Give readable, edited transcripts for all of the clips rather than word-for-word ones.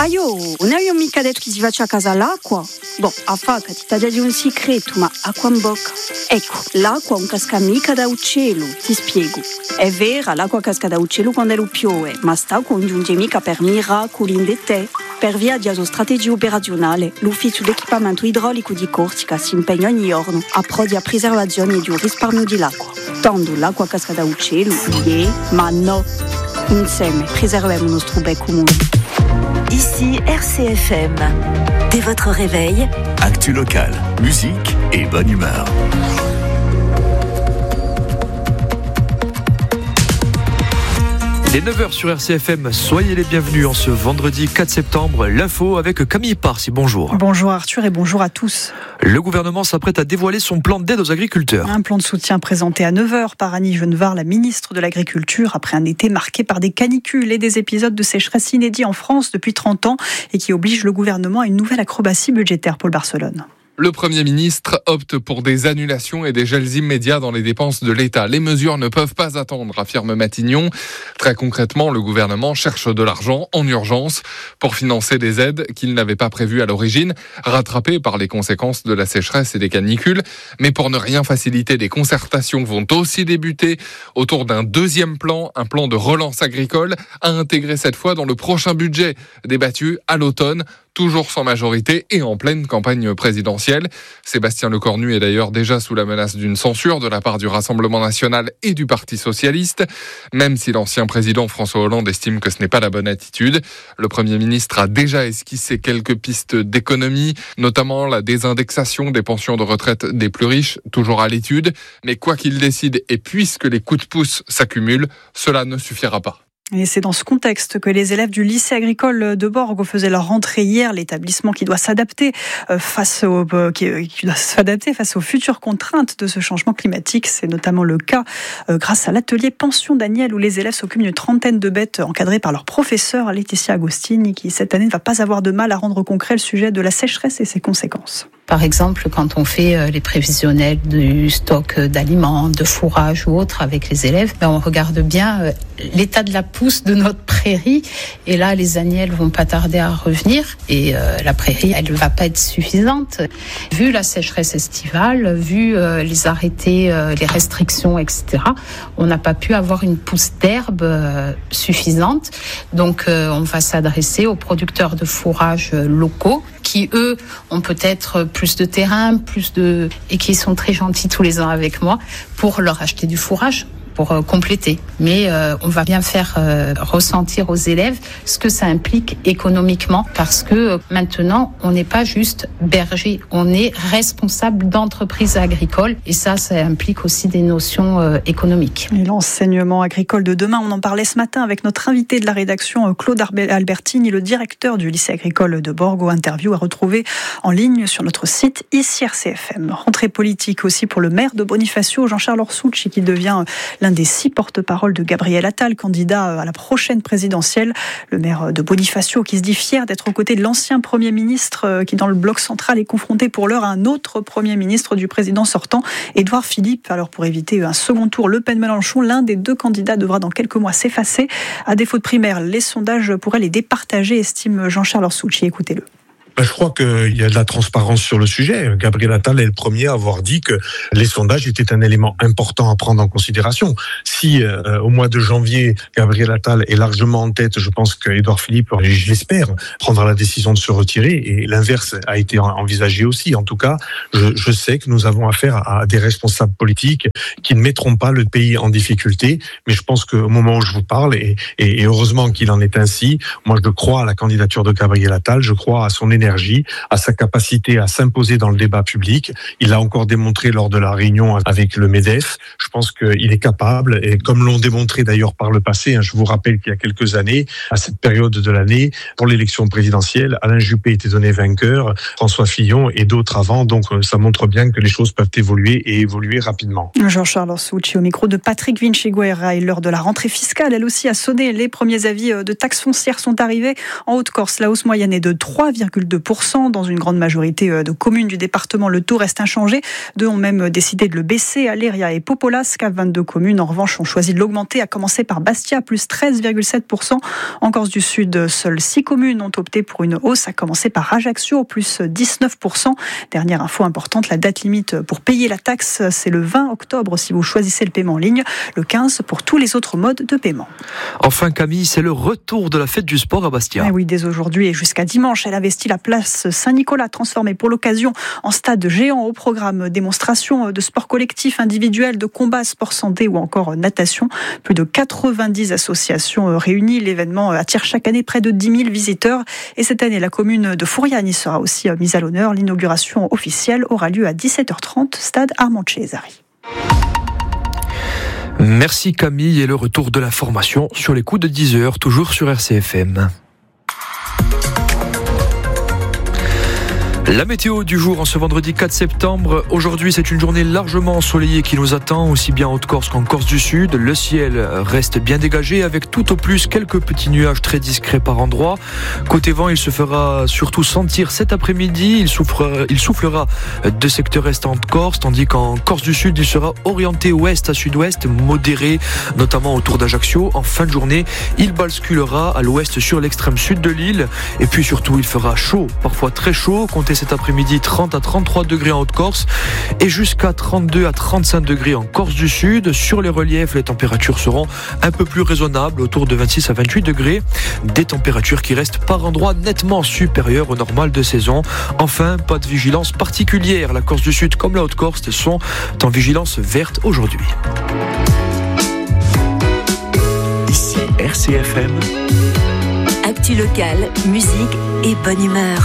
Io, non abbiamo mica detto che si faccia a casa l'acqua. Boh, a facca, ti già di un segreto, ma acqua in bocca. Ecco, l'acqua non casca mica da uccello, ti spiego. È vera, l'acqua casca da uccello quando lo piove, ma sta non giunge mica per miracoli in te. Per via di una strategia operazionale, l'ufficio d'equipamento idraulico di Corsica si impegna ogni giorno a pro di preservazione e di un risparmio dell'acqua. Tanto l'acqua casca da uccello, ma no. Insieme, preserviamo il nostro bel comune. Ici RCFM. Dès votre réveil, actu locale, musique et bonne humeur. Les 9h sur RCFM, soyez les bienvenus en ce vendredi 4 septembre. L'info avec Camille Parsi, bonjour. Bonjour Arthur et bonjour à tous. Le gouvernement s'apprête à dévoiler son plan d'aide aux agriculteurs. Un plan de soutien présenté à 9h par Annie Genevard, la ministre de l'Agriculture, après un été marqué par des canicules et des épisodes de sécheresse inédits en France depuis 30 ans et qui oblige le gouvernement à une nouvelle acrobatie budgétaire. Paul Barcelone. Le Premier ministre opte pour des annulations et des gels immédiats dans les dépenses de l'État. Les mesures ne peuvent pas attendre, affirme Matignon. Très concrètement, le gouvernement cherche de l'argent en urgence pour financer des aides qu'il n'avait pas prévues à l'origine, rattrapées par les conséquences de la sécheresse et des canicules. Mais pour ne rien faciliter, des concertations vont aussi débuter autour d'un deuxième plan, un plan de relance agricole, à intégrer cette fois dans le prochain budget, débattu à l'automne, toujours sans majorité et en pleine campagne présidentielle. Sébastien Lecornu est d'ailleurs déjà sous la menace d'une censure de la part du Rassemblement national et du Parti socialiste, même si l'ancien président François Hollande estime que ce n'est pas la bonne attitude. Le Premier ministre a déjà esquissé quelques pistes d'économie, notamment la désindexation des pensions de retraite des plus riches, toujours à l'étude. Mais quoi qu'il décide, et puisque les coups de pouce s'accumulent, cela ne suffira pas. Et c'est dans ce contexte que les élèves du lycée agricole de Borgo faisaient leur rentrée hier. L'établissement qui doit s'adapter face aux futures contraintes de ce changement climatique. C'est notamment le cas grâce à l'atelier Pension Daniel où les élèves s'occupent d'une trentaine de bêtes encadrées par leur professeur Laetitia Agostini qui cette année ne va pas avoir de mal à rendre concret le sujet de la sécheresse et ses conséquences. Par exemple, quand on fait les prévisionnels du stock d'aliments, de fourrage ou autre avec les élèves, on regarde bien l'état de la pousse de notre prairie. Et là, les agnelles vont pas tarder à revenir. Et la prairie, elle ne va pas être suffisante. Vu la sécheresse estivale, vu les arrêtés, les restrictions, etc., on n'a pas pu avoir une pousse d'herbe suffisante. Donc, on va s'adresser aux producteurs de fourrage locaux qui, eux, ont peut-être plus de terrain, et qui sont très gentils tous les ans avec moi pour leur acheter du fourrage, pour compléter. Mais on va bien faire ressentir aux élèves ce que ça implique économiquement parce que maintenant, on n'est pas juste berger, on est responsable d'entreprises agricoles et ça implique aussi des notions économiques. Et l'enseignement agricole de demain, on en parlait ce matin avec notre invité de la rédaction, Claude Albertini, le directeur du lycée agricole de Borgo. Interview à retrouver en ligne sur notre site ici RCFM. Rentrée politique aussi pour le maire de Bonifacio, Jean-Charles Orsucci, qui devient l'un des 6 porte-parole de Gabriel Attal, candidat à la prochaine présidentielle. Le maire de Bonifacio qui se dit fier d'être aux côtés de l'ancien Premier ministre qui, dans le bloc central, est confronté pour l'heure à un autre Premier ministre du président sortant, Édouard Philippe. Alors pour éviter un second tour Le Pen-Mélenchon, l'un des 2 candidats devra dans quelques mois s'effacer. À défaut de primaire, les sondages pourraient les départager, estime Jean-Charles Orsucci. Écoutez-le. Je crois qu'il y a de la transparence sur le sujet. Gabriel Attal est le premier à avoir dit que les sondages étaient un élément important à prendre en considération. Si au mois de janvier, Gabriel Attal est largement en tête, je pense qu'Édouard Philippe, je l'espère, prendra la décision de se retirer et l'inverse a été envisagé aussi. En tout cas, je sais que nous avons affaire à des responsables politiques qui ne mettront pas le pays en difficulté, mais je pense qu'au moment où je vous parle, et heureusement qu'il en est ainsi, moi je crois à la candidature de Gabriel Attal, je crois à son énergie, à sa capacité à s'imposer dans le débat public. Il l'a encore démontré lors de la réunion avec le MEDEF. Je pense qu'il est capable, et comme l'ont démontré d'ailleurs par le passé, je vous rappelle qu'il y a quelques années, à cette période de l'année, pour l'élection présidentielle, Alain Juppé était donné vainqueur, François Fillon et d'autres avant, donc ça montre bien que les choses peuvent évoluer et évoluer rapidement. Jean-Charles Orsucci au micro de Patrick Vinciguerra. Et l'heure de la rentrée fiscale, elle aussi a sonné. Les premiers avis de taxes foncières sont arrivés. En Haute-Corse, la hausse moyenne est de 3,2 2%. Dans une grande majorité de communes du département, le taux reste inchangé. Deux ont même décidé de le baisser, Aléria et Popolasque. 22 communes, en revanche, ont choisi de l'augmenter, à commencer par Bastia, plus 13,7%. En Corse du Sud, seules 6 communes ont opté pour une hausse, à commencer par Ajaccio, plus 19%. Dernière info importante, la date limite pour payer la taxe, c'est le 20 octobre si vous choisissez le paiement en ligne, le 15 pour tous les autres modes de paiement. Enfin Camille, c'est le retour de la fête du sport à Bastia. Et oui, dès aujourd'hui et jusqu'à dimanche, elle investit la place Saint-Nicolas, transformée pour l'occasion en stade géant. Au programme démonstration de sport collectif, individuel, de combat, sport santé ou encore natation. Plus de 90 associations réunies. L'événement attire chaque année près de 10 000 visiteurs. Et cette année, la commune de Fouriane y sera aussi mise à l'honneur. L'inauguration officielle aura lieu à 17h30, stade Armand Cesari. Merci Camille, et le retour de l'information sur les coups de 10h, toujours sur RCFM. La météo du jour en ce vendredi 4 septembre. Aujourd'hui, c'est une journée largement ensoleillée qui nous attend, aussi bien en Haute-Corse qu'en Corse du Sud. Le ciel reste bien dégagé avec tout au plus quelques petits nuages très discrets par endroits. Côté vent, il se fera surtout sentir cet après-midi. Il soufflera de secteur est en Corse, tandis qu'en Corse du Sud, il sera orienté ouest à sud-ouest, modéré, notamment autour d'Ajaccio. En fin de journée, il basculera à l'ouest sur l'extrême sud de l'île. Et puis surtout, il fera chaud, parfois très chaud. Comptez cet après-midi 30 à 33 degrés en Haute-Corse et jusqu'à 32 à 35 degrés en Corse du Sud. Sur les reliefs, les températures seront un peu plus raisonnables, autour de 26 à 28 degrés. Des températures qui restent par endroits nettement supérieures au normal de saison. Enfin, pas de vigilance particulière. La Corse du Sud comme la Haute-Corse sont en vigilance verte aujourd'hui. Ici RCFM. Actu locale, musique et bonne humeur.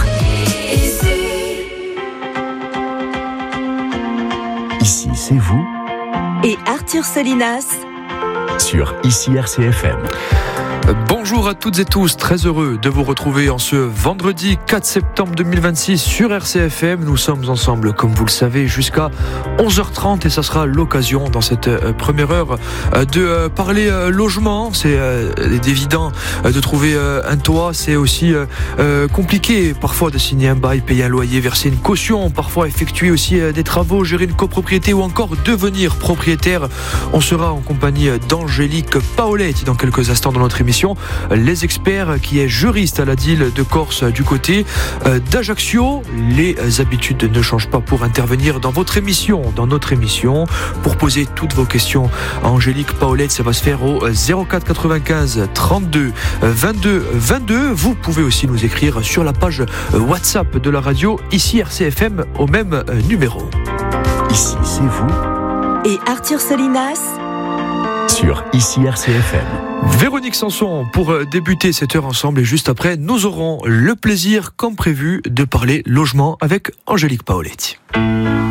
Ici, c'est vous. Et Arthur Solinas Sur Ici RCFM. Bonjour à toutes et tous, très heureux de vous retrouver en ce vendredi 4 septembre 2026 sur RCFM. Nous sommes ensemble, comme vous le savez, jusqu'à 11h30 et ça sera l'occasion dans cette première heure de parler logement. C'est évident de trouver un toit, c'est aussi compliqué parfois de signer un bail, payer un loyer, verser une caution, parfois effectuer aussi des travaux, gérer une copropriété ou encore devenir propriétaire. On sera en compagnie d'Angélique Paoletti dans quelques instants dans notre émission. Les experts, qui est juriste à la DIL de Corse du côté d'Ajaccio. Les habitudes ne changent pas pour intervenir dans votre émission, dans notre émission, pour poser toutes vos questions à Angélique Paoletti. Ça va se faire au 04 95 32 22 22. Vous pouvez aussi nous écrire sur la page WhatsApp de la radio, ici RCFM, au même numéro. Ici, c'est vous. et Arthur Solinas Sur Ici RCFM. Véronique Sanson pour débuter cette heure ensemble, et juste après, nous aurons le plaisir, comme prévu, de parler logement avec Angélique Paoletti.